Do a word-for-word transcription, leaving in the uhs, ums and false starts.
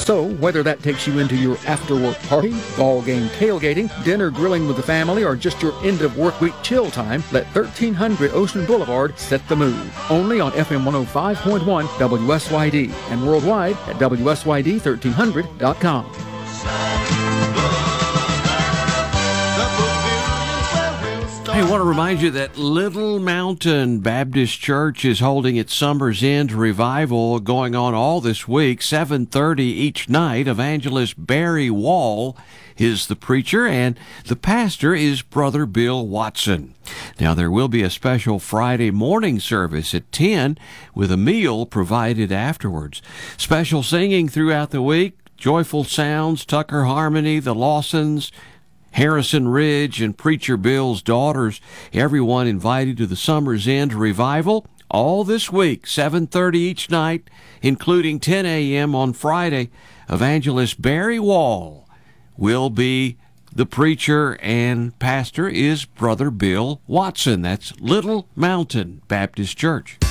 So, whether that takes you into your after-work party, ball game tailgating, dinner grilling with the family, or just your end-of-work-week chill time, let thirteen hundred Ocean Boulevard set the mood. Only on F M one oh five point one W S Y D and worldwide at W S Y D thirteen hundred dot com. I want to remind you that Little Mountain Baptist Church is holding its Summer's End revival going on all this week, seven thirty each night. Evangelist Barry Wall is the preacher, and the pastor is Brother Bill Watson. Now, there will be a special Friday morning service at ten with a meal provided afterwards. Special singing throughout the week, Joyful Sounds, Tucker Harmony, the Lawsons, Harrison Ridge, and Preacher Bill's Daughters, everyone invited to the Summer's End revival all this week, seven thirty each night, including ten a.m. on Friday. Evangelist Barry Wall will be the preacher, and pastor is Brother Bill Watson. That's Little Mountain Baptist Church.